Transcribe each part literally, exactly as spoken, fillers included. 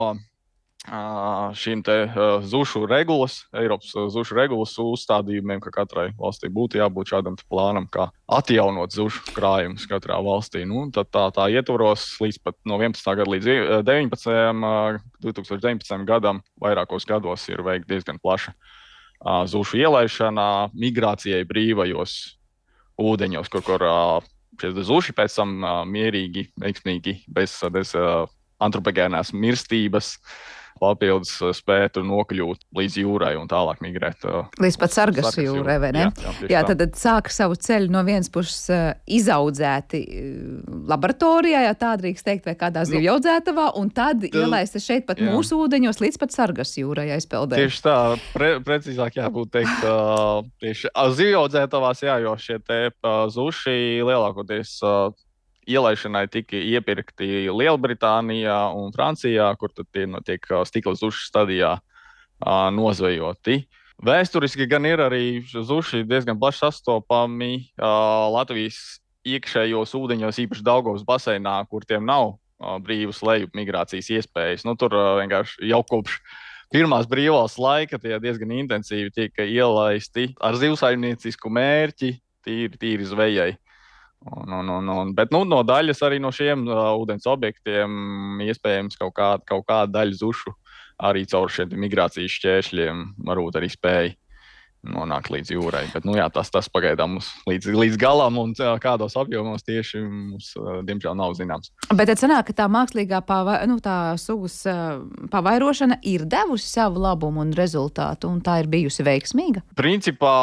šīm te zušu regulas, Eiropas zušu regulas uzstādījumiem, ka katrai valstī būtu jābūt šādam plānam, kā atjaunot zušu krājumus katrā valstī. Nu, tad tā, tā ietvaros līdz pat no vienpadsmitā gada līdz deviņpadsmitajam, divtūkstoš deviņpadsmitajam gadam vairākos gados ir veikta diezgan plaša zušu ielaišana migrācijai brīvajos ūdeņos, kur, kur šie zuši pēc tam mierīgi, veiksmīgi, bez, bez antropogēnās mirstības papildus spētu nokļūt līdz jūrai un tālāk migrēt. Līdz pat Sargasu jūrai, vai ne? Jā, jā, jā, tad, tad sāka savu ceļu no vienas puses izaudzēti laboratorijā, ja tā drīkst teikt, vai kādā zivju audzētavā, un tad ielaista šeit pat jā. Mūsu ūdeņos līdz pat Sargasu jūrai aizpeldē. Tieši tā, pre, precīzāk jābūt teikt, tieši zivju audzētavās, jā, jo šie te zuši lielākoties ielaišanai tika iepirkti Lielbritānijā un Francijā, kur tad tie tiek stikla zušu stadijā uh, nozvejoti. Vēsturiski gan ir arī zuši diezgan plaši sastopami uh, Latvijas iekšējos ūdeņos, īpaši Daugavas baseinā, kur tiem nav uh, brīvas lejup migrācijas iespējas. Nu, tur uh, vienkārši jau kopš pirmās brīvās laika tie diezgan intensīvi tika ielaisti ar zivsaimniecisku mērķi, tīri, tīri zvejai. Un, un, un, un, bet nu, no daļas arī no šiem uh, ūdens objektiem iespējams kaut kāda, kaut kāda daļa zušu arī caur šiem migrācijas šķēršļiem varbūt arī spēja nonākt līdz jūrai. Bet nu, jā, tas, tas pagaidām mums līdz, līdz galam un uh, kādos apjomos tieši mums, uh, diemžēl, nav zināms. Bet tad sanāk, ka tā mākslīgā pava, nu, tā sugas uh, pavairošana ir devusi savu labumu un rezultātu, un tā ir bijusi veiksmīga? Principā,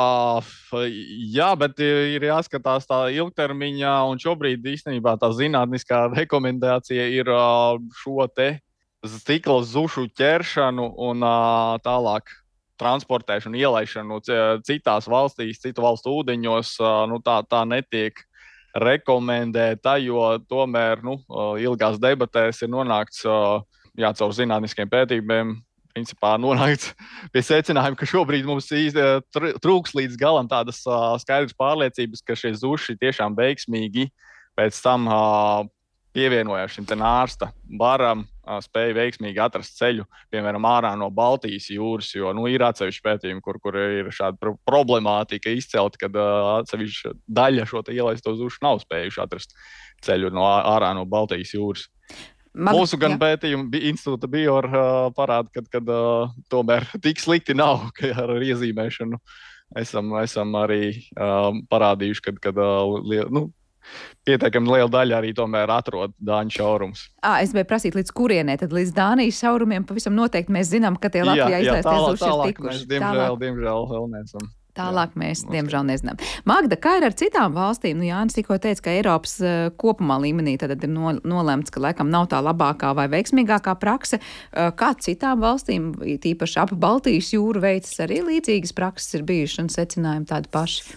jā, bet ir jāskatās tā ilgtermiņā, un šobrīd īstenībā tā zinātniskā rekomendācija ir uh, šo te stikla zušu ķeršanu un uh, tālāk transportēšanu, ielaišanu citās valstīs, citu valstu ūdeņos, nu, tā, tā netiek rekomendēta, jo tomēr nu, ilgās debatēs ir nonākts, jā, caur zinātniskiem pētījumiem, principā nonākts pie secinājuma, ka šobrīd mums trūks līdz galam tādas skaidras pārliecības, ka šie zuši tiešām veiksmīgi pēc tam pievienojās šim te nārsta baram, spēja veiksmīgi atrast ceļu, piemēram, ārā no Baltijas jūras, jo nu, ir atsevišķi pētījumi, kur, kur ir šāda pro problemātika izcelta, kad uh, atsevišķa daļa šo te ielaisto zušu nav spējuši atrast ceļu no ārā no Baltijas jūras. Mag, Mūsu gan jā. Pētījumi institūta Bior uh, parāda, kad, kad uh, tomēr tik slikti nav, ka ar iezīmēšanu esam, esam arī uh, parādījuši, kad, kad uh, li, nu, pietiekami liela daļa arī tomēr atrod Dāņu šaurumus. À, es biju prasīt, līdz kurienē, tad līdz Dānijas šaurumiem pavisam noteikti mēs zinām, ka tie Latvijā izlaisties zuši ir tikuši. Mēs, diemžēl, diemžēl vēl neesam. Tālāk mēs, jā, diemžēl, nezinām. Magda, kā ir ar citām valstīm? Nu, Jānis tikko teica, ka Eiropas uh, kopumā līmenī tad ir no, nolemts, ka laikam nav tā labākā vai veiksmīgākā prakse. Uh, kā citām valstīm, tīpaši ap Baltijas jūru veicas arī līdzīgas prakses ir bijušas un secinājumi tādi paši?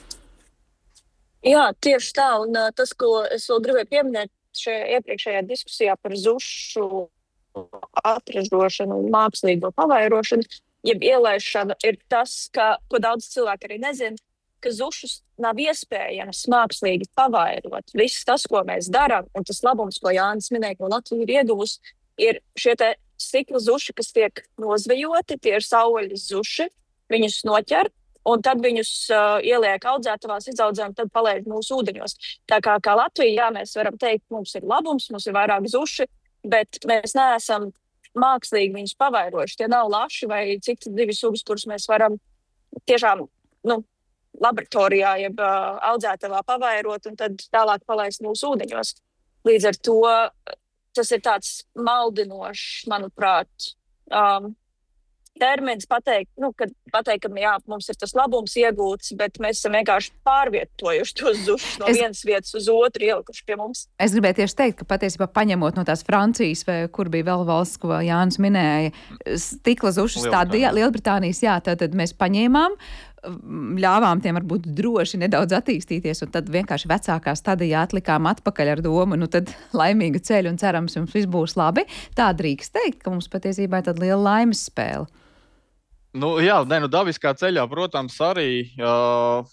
Jā, tieši tā, un uh, tas, ko es vēl gribēju pieminēt šajā iepriekšējā diskusijā par zušu atražošanu un mākslīgo pavairošanu, jeb ielaišanu, ir tas, ka, ko daudz cilvēku arī nezina, ka zušus nav iespējams mākslīgi pavairot. Viss tas, ko mēs darām, un tas labums, ko Jānis minēja, ko Latvija ir ieguvusi, ir šie te stikla zuši, kas tiek nozvejoti, tie ir sauvaļas zuši, viņus noķer, un tad viņus uh, ieliek audzētavās, izaudzē un tad palaiž mūsu ūdeņos. Tā kā, kā Latvija, jā, mēs varam teikt, mums ir labums, mums ir vairāk zuši, bet mēs neesam mākslīgi viņus pavairojuši. Tie nav laši vai citi divi sugas, kurus mēs varam tiešām, nu, laboratorijā, jeb uh, audzētavā pavairot un tad tālāk palaist mūsu ūdeņos. Līdz ar to tas ir tāds maldinošs, manuprāt, um, termins pateikt, nu, kad pateikt, ka jā, mums ir tas labums iegūts, bet mēs esam vienkārši pārvietojuši tos zušus no es, vienas vietas uz otru, ielikuši pie mums. Es gribēju tieši teikt, ka patiesībā paņemot no tās Francijas, vai kur bija vēl valsts, ko Jānis minēja, stikla zušus tādi Lielbritānijas, jā, tad, tad mēs paņēmām, ļāvām tiem varbūt droši nedaudz attīstīties, un tad vienkārši vecākā stadijā atlikām atpakaļ ar domu, nu tad laimīga ceļa un cerams jums viss būs labi. Tā drīkst teikt, ka mums patiesībā ir tāda liela laimes spēle. Nu, jā, ne, nu, dabiskā ceļā, protams, arī uh,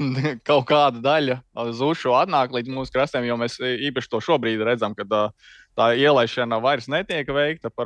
kaut kāda daļa zušu atnāk līdz mūsu krastiem, jo mēs īpaši to šobrīd redzam, kad uh, tā ielaišana vairs netiek veikta par